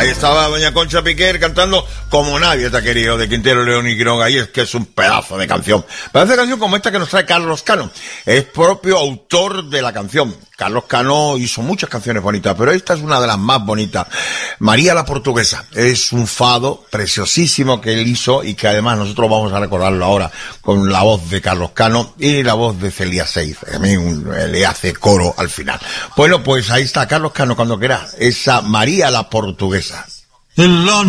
Ahí estaba doña Concha Piquer cantando Como nadie te ha querido, de Quintero, León y Quiroga, y es que es un pedazo de canción. Pedazo de canción como esta que nos trae Carlos Cano. Es propio autor de la canción. Carlos Cano hizo muchas canciones bonitas, pero esta es una de las más bonitas. María la Portuguesa. Es un fado preciosísimo que él hizo y que además nosotros vamos a recordarlo ahora con la voz de Carlos Cano y la voz de Celia Saiz. A mí le hace coro al final. Bueno, pues ahí está Carlos Cano cuando quiera. Esa María la Portuguesa. En la